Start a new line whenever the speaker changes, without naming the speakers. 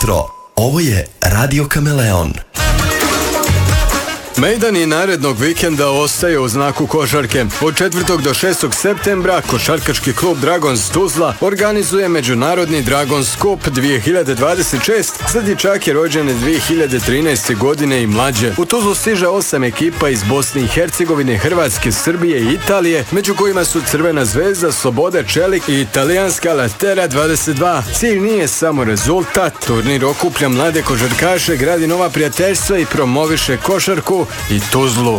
jutro. Ovo je Radio Kameleon.
Mejdani narednog vikenda ostaje u znaku košarke. Od 4. do 6. septembra košarkaški klub Dragons Tuzla organizuje Međunarodni Dragons Cup 2026 za dječake rođene 2013. godine i mlađe. U Tuzlu stiže 8 ekipa iz Bosne i Hercegovine, Hrvatske, Srbije i Italije, među kojima su Crvena zvezda, Sloboda Čelik i italijanska Latera 22. Cilj nije samo rezultat, turnir okuplja mlade košarkaše, gradi nova prijateljstva i promoviše košarku i Tuzlu.